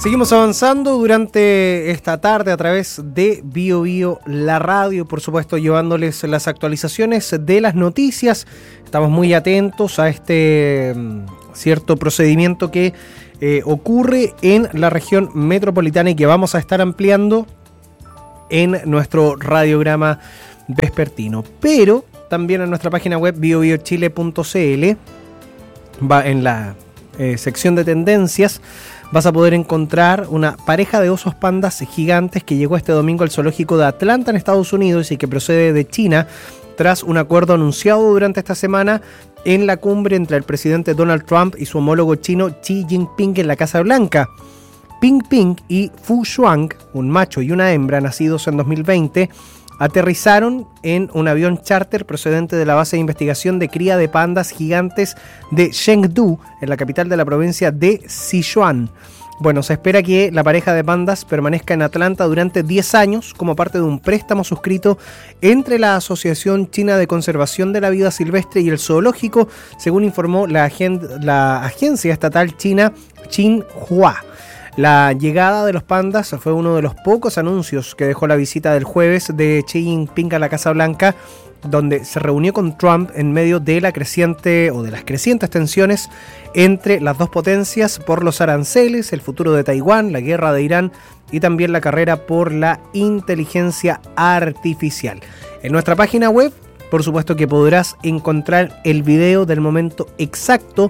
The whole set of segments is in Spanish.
Seguimos avanzando durante esta tarde a través de Bio Bio, la radio, por supuesto llevándoles las actualizaciones de las noticias. Estamos muy atentos a este cierto procedimiento que ocurre en la región metropolitana y que vamos a estar ampliando en nuestro radiograma vespertino. Pero también en nuestra página web biobiochile.cl, va en la sección de tendencias, vas a poder encontrar una pareja de osos pandas gigantes que llegó este domingo al zoológico de Atlanta en Estados Unidos y que procede de China tras un acuerdo anunciado durante esta semana en la cumbre entre el presidente Donald Trump y su homólogo chino Xi Jinping en la Casa Blanca. Ping Ping y Fu Xuang, un macho y una hembra nacidos en 2020, aterrizaron en un avión charter procedente de la base de investigación de cría de pandas gigantes de Chengdu, en la capital de la provincia de Sichuan. Bueno, se espera que la pareja de pandas permanezca en Atlanta durante 10 años como parte de un préstamo suscrito entre la Asociación China de Conservación de la Vida Silvestre y el zoológico, según informó la agencia estatal china Xinhua. La llegada de los pandas fue uno de los pocos anuncios que dejó la visita del jueves de Xi Jinping a la Casa Blanca, donde se reunió con Trump en medio de las crecientes tensiones entre las dos potencias por los aranceles, el futuro de Taiwán, la guerra de Irán y también la carrera por la inteligencia artificial. En nuestra página web, por supuesto que podrás encontrar el video del momento exacto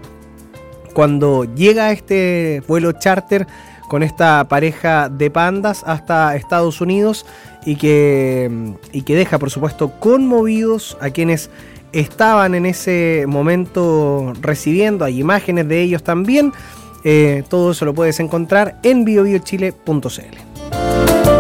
cuando llega este vuelo charter con esta pareja de pandas hasta Estados Unidos y que deja, por supuesto, conmovidos a quienes estaban en ese momento recibiendo. Hay imágenes de ellos también. Todo eso lo puedes encontrar en biobiochile.cl.